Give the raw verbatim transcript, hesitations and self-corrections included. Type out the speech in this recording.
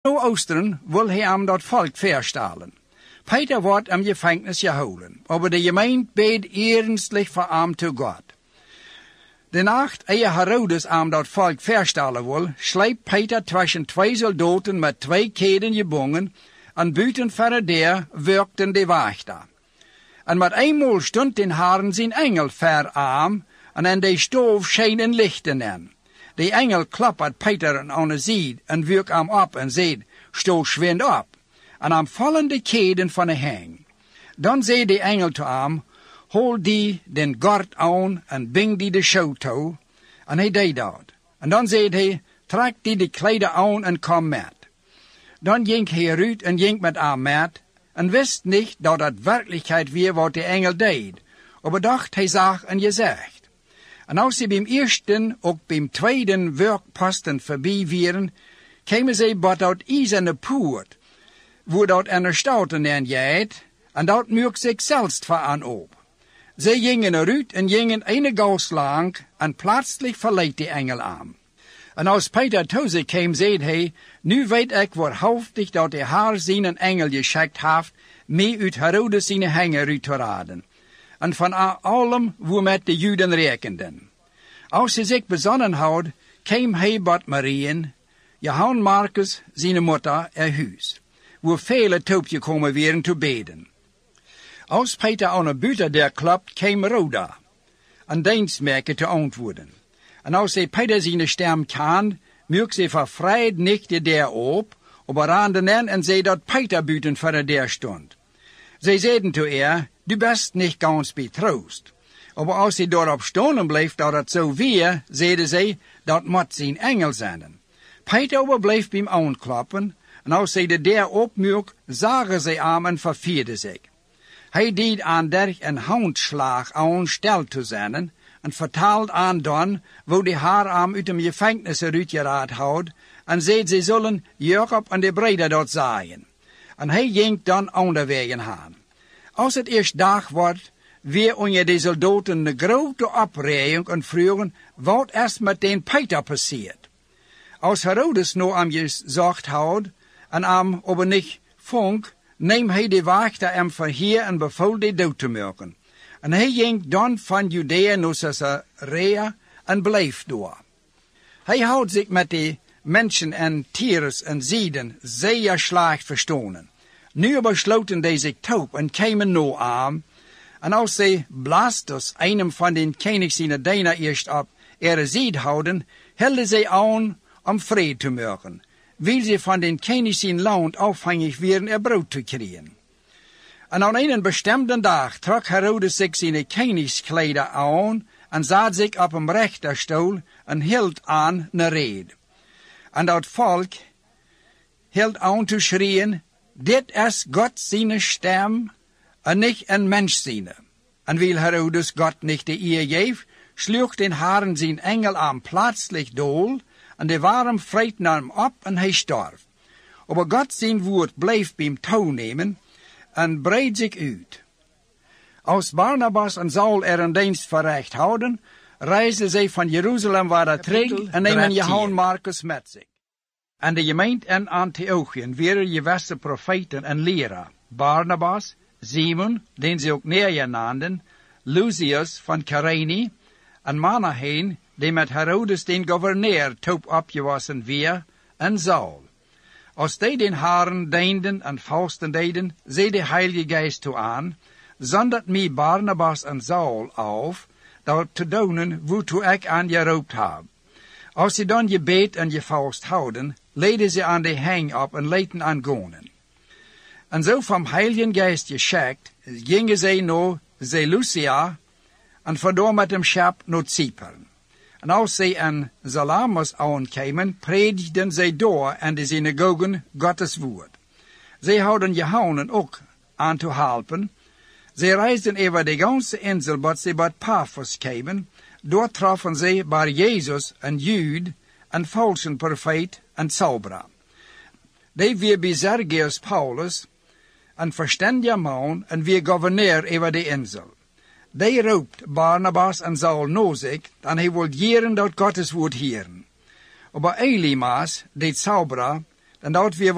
Oosteren wil hij am dat volk verstalen. Peter wordt am gevangenis gehouden, aber de gemeente beet ernstlich voor am to God. De nacht, eer Herodes am dat volk verstalen wil, sleept Peter tussen twee soldaten met twee keden gebonden, en buiten verder der werkten de wachter. En met eenmaal stond den Herren zijn engel ver aan, en aan de stoof schenen lichten aan. De engel klappert Peter aan de zijde en werkt hem op en zegt, sto schwind op. En hem vallen de keden van de hang. Dan zei de engel te hem, hol die den gord aan en bing die de show toe. En hij deed dat. En dan zei hij, trek die de kleider aan en kom met. Dan ging hij eruit en ging met hem met, en wist niet dat het werkelijkheid weer wat de engel deed. Maar dacht hij zag en gezegd. En als ze beim eersten ook beim tweeden werkposten voorbij vieren, kwamen ze bij dat ijzerne poort, wo dat een stouten en jaait, en dat muur zich zelfs voor aan op. Ze gingen eruit en gingen een gaus lang, en plötzlich verleed de engel aan. En als Peter thuis kwam, zei hij, nu weet ik waarhaftig dat de Heer zijn engel geschikt heeft, mee uit Herodes zijn hanger uit te raden. En van allem wo met de Juden rekenden. Als hij zich bezonnen had, kwam hij bij Marien, Johannes Marcus, zijn moeder, er huis, wo vele toopgekomen waren te beden. Als Peter aan de buiten der klopt, kwam Roda, een dienstmerker te antwoorden. En als hij Peter zijn stem kan, mocht ze vervrijd niet der op, maar randen en zei dat Peter buiten voor der stond. Zij zeiden te er, du bist niet ganz betroost. Maar als hij daarop stonden bleef dat het zo weer, zeiden zij, dat moet zijn engel zijn. Peter aber bleef bij hem aankloppen, en als zij de deur opmoek, zagen zij aan en vervierden zich. Hij deed aan derg een handslag aan stel te zijn, en vertaald aan dan, wo de haar aan uit hem gevangenis uitgeraad houdt, en zei ze zullen Jacob en de breder dat zaaien. En hij ging dan onderwegen gaan. Als het eerst dag wordt, weer onder de soldaten een grote opreiding en vroegen, wat is met den Peter passiert. Als Herodes nou am gezocht houdt, en am aber niet vond, neem hij de wachter hem verheer en beval de dood te maken. En hij ging dan van Judea naar Caesarea en bleef door. Hij houdt zich met de mensen en Tyrus en Sidon zeer slecht verstonen. Nu besloten deze zich taub en kwamen nu aan. En als ze Blastus, einem van den Königszijnen Dena eerst op er ziet houden, hielden ze aan om vrede te maken, wil ze van den Königszijn land afhankelijk werden er brood te krijgen. En aan een bestemde dag trok Herodes zich zijn koningskleider aan en zat zich op een rechterstoel en hield aan een rede. En dat volk hield aan te schreeuwen, dit is God zijn stem en niet een mens zijn. En wil Herodes God niet de eer geef, sloeg den Herren zijn engel aan plötzlich dool, en de warm vreet nam hem op en hij stierf. Maar God zijn woord bleef bij hem toenemen en breid zich uit. Als Barnabas en Saul er een dienst verricht houden, reisden zij van Jeruzalem waar terug en nemen Johannes Marcus met zich. En de gemeente in Antiochië waren gewassen profeten en leraar, Barnabas, Simon, den ze ook Neer naamden, Lucius van Cyrene, en Manahen, die met Herodes den gouverneur toop opgewassen weer, en Saul. Als die den Herren dienden en vasten deden, zei de Heilige Geest toe aan, zondert mij Barnabas en Saul auf, dat te doen waartoe ik aan geroept heb. Als ze dan je beet en je vast houden, leiden ze aan de hang op en lieten aan gonen. En zo vom Heiligen Geest geschickt, gingen zij naar Seleucia en vandoor met hem schap naar Cypern. En als zij aan Salamis aankwamen, predigden zij door in de synagogen Gottes woord. Zij houden Johannes ook aan te helpen. Zij reisden over de ganse insel, wat zij bij Paphos kwamen. Door troffen zij bij Jezus een Jude, een valse profeet en zauberer. Die weer bij Sergius Paulus, een verstandiger man, en weer gouverneur over de insel. Die roept Barnabas en Saul naar zich, en hij wil jaren dat Gottes woord hieren. Maar Elymas, de zauberer, dan dat weer